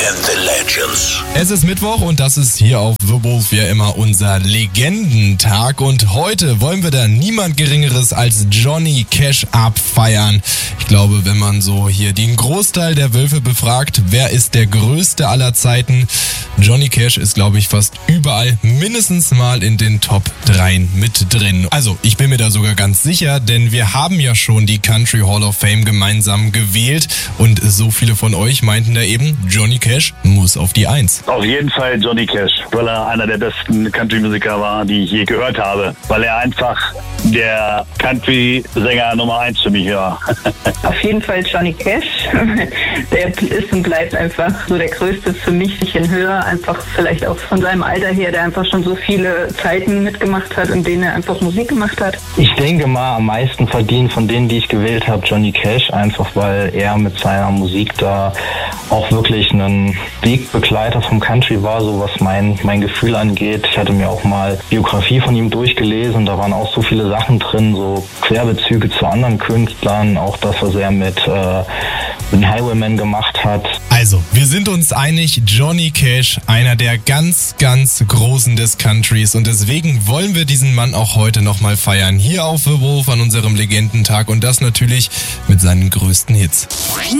and the Legends. Es ist Mittwoch und das ist hier auf The Wolf wie immer unser Legendentag. Und heute wollen wir da niemand Geringeres als Johnny Cash abfeiern. Ich glaube, wenn man so hier den Großteil der Wölfe befragt, wer ist der größte aller Zeiten? Johnny Cash ist, glaube ich, fast überall mindestens mal in den Top 3 mit drin. Also, ich bin mir da sogar ganz sicher, denn wir haben ja schon die Country Hall of Fame gemeinsam gewählt und so viele von euch meinten da eben, Johnny Cash muss auf die 1. Auf jeden Fall Johnny Cash, weil er einer der besten Country-Musiker war, die ich je gehört habe. Weil er einfach der Country-Sänger Nummer 1 für mich war. Auf jeden Fall Johnny Cash. Der ist und bleibt einfach so der Größte für mich, ein bisschen höher. Einfach vielleicht auch von seinem Alter her, der einfach schon so viele Zeiten mitgemacht hat, in denen er einfach Musik gemacht hat. Ich denke mal, am meisten verdient von denen, die ich gewählt habe, Johnny Cash. Einfach weil er mit seiner Musik da auch wirklich ein Wegbegleiter vom Country war, so was mein Gefühl angeht. Ich hatte mir auch mal Biografie von ihm durchgelesen, da waren auch so viele Sachen drin, so Querbezüge zu anderen Künstlern, auch das, was er mit den Highwaymen gemacht hat. Also, wir sind uns einig, Johnny Cash, einer der ganz, ganz Großen des Countries und deswegen wollen wir diesen Mann auch heute nochmal feiern, hier auf The Wolf an unserem Legendentag und das natürlich mit seinen größten Hits.